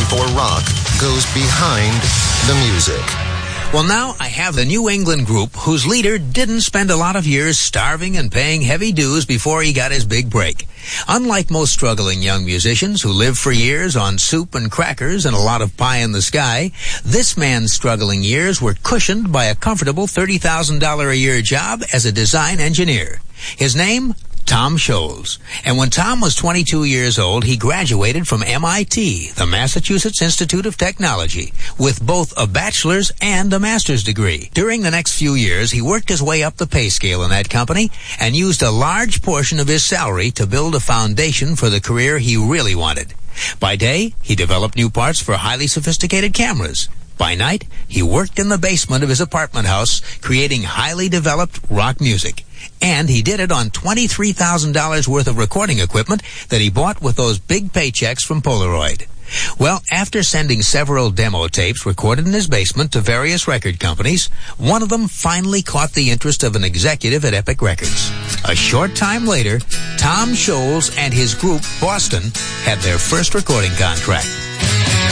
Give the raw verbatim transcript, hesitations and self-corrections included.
for rock goes behind the music. Well, now I have the New England group whose leader didn't spend a lot of years starving and paying heavy dues before he got his big break. Unlike most struggling young musicians who live for years on soup and crackers and a lot of pie in the sky, this man's struggling years were cushioned by a comfortable thirty thousand dollars a year job as a design engineer. His name? Tom Scholz. And when Tom was twenty-two years old, he graduated from M I T, the Massachusetts Institute of Technology, with both a bachelor's and a master's degree. During the next few years, he worked his way up the pay scale in that company and used a large portion of his salary to build a foundation for the career he really wanted. By day, he developed new parts for highly sophisticated cameras. By night, he worked in the basement of his apartment house, creating highly developed rock music. And he did it on twenty-three thousand dollars worth of recording equipment that he bought with those big paychecks from Polaroid. Well, after sending several demo tapes recorded in his basement to various record companies, one of them finally caught the interest of an executive at Epic Records. A short time later, Tom Scholz and his group, Boston, had their first recording contract.